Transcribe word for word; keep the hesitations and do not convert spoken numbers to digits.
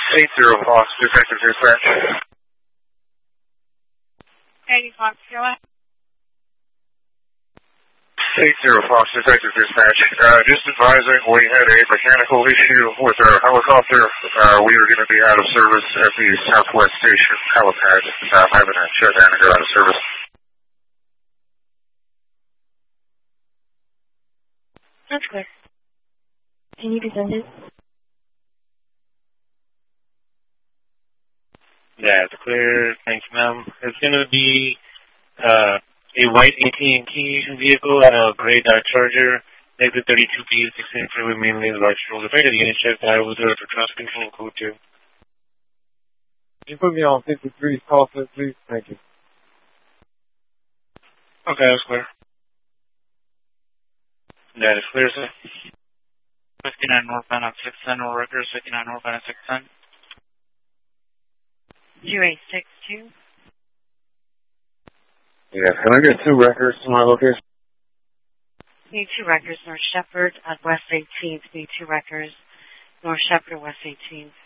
eight zero Fox, detective dispatch. eighty Fox, go ahead. eight zero Fox, detective dispatch. Uh, just advising, we had a mechanical issue with our helicopter. Uh, we are going to be out of service at the Southwest Station helipad. Uh, having a shutdown and go out of service. That's clear. Can you descend it? Yeah, it's clear. Thanks, ma'am. It's going to be uh, a white A T and T vehicle and a gray Dodge Charger. Exit thirty-two P, sixteen freeway main lane, large shoulder. If I get a check, I will do it for traffic control code two. Can you put me on fifty-three call set, please? Thank you. Okay, that's clear. That is clear, sir. fifty-nine northbound on six ten, or Rutgers, fifty-nine northbound on six ten. two eight six two. Yeah, can I get two records to my location? Need two records, North Shepherd at West eighteenth. Need two records, North Shepherd, West eighteenth.